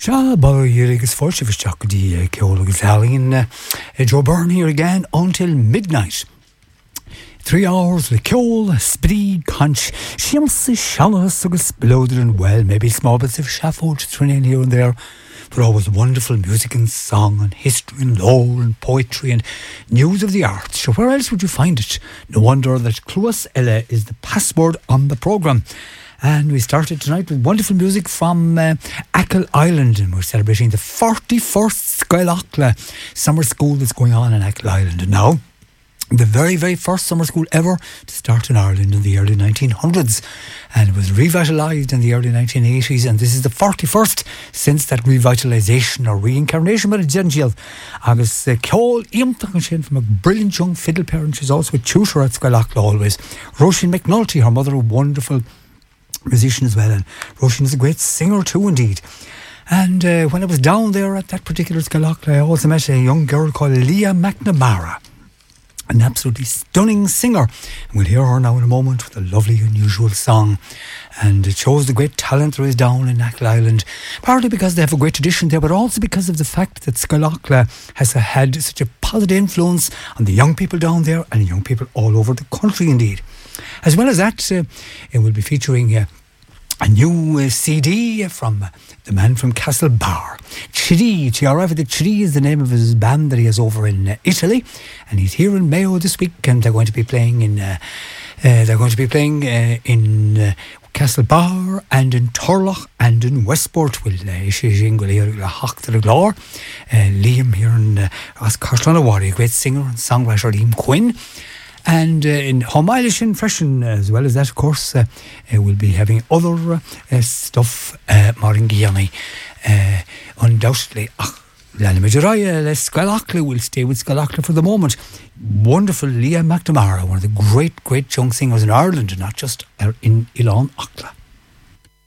Sha Ballyrigus Forshivich Chakadi Keola Italian Joe Byrne here again until midnight. 3 hours le Keol, Speed, Conch, Shims, Shalas, Exploded and well, maybe small bits of Shaffold thrown in here and there. But always wonderful music and song and history and lore and poetry and news of the arts. So where else would you find it? No wonder that Cluas Ella is the password on the programme. And we started tonight with wonderful music from Achill Island, and we're celebrating the 41st Skylochla summer school that's going on in Achill Island. And now, the very, very first summer school ever to start in Ireland in the early 1900s. And it was revitalised in the early 1980s, and this is the 41st since that revitalisation or reincarnation. But it's Gentiel. Agus Ceol Iamtach from a brilliant young fiddle player, and she's also a tutor at Skylochla always. Roisin McNulty, her mother, a wonderful musician as well, and Roisin is a great singer too indeed. And when I was down there at that particular Skylochla, I also met a young girl called Leah McNamara, an absolutely stunning singer, and we'll hear her now in a moment with a lovely unusual song. And it shows the great talent there is down in Achill Island, partly because they have a great tradition there, but also because of the fact that Skylochla has had such a positive influence on the young people down there and young people all over the country indeed. As well as that, it will be featuring a new CD from the man from Castlebar. Chiri, the Chiri is the name of his band that he has over in Italy, and he's here in Mayo this week, and they're going to be playing in Castlebar and in Turlough and in Westport. Will Liam here in Carslonawari, a great singer and songwriter Liam Quinn. And in Homailish and Freshen, as well as that, of course, we'll be having other stuff, Maringiani, undoubtedly. Lana Majoraya, Skylochla will stay with Skylochla for the moment. Wonderful Leah McNamara, one of the great, great young singers in Ireland, and not just in Ilan Ochla.